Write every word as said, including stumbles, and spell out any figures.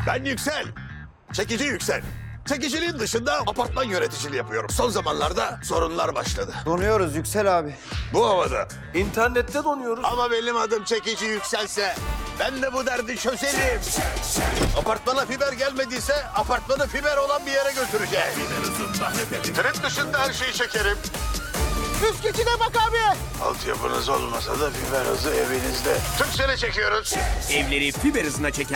Ben Yüksel. Çekici Yüksel. Çekiciliğin dışında apartman yöneticiliği yapıyorum. Son zamanlarda sorunlar başladı. Donuyoruz Yüksel abi. Bu havada. İnternette donuyoruz. Ama benim adım Çekici Yükselse ben de bu derdi çözerim. Apartmana fiber gelmediyse apartmanı fiber olan bir yere götüreceğim. Tren dışında her şeyi çekerim. Üst geçide bak abi. Altyapınız olmasa da fiber hızı evinizde. Türkcell'e çekiyoruz. Evleri fiber hızına çeken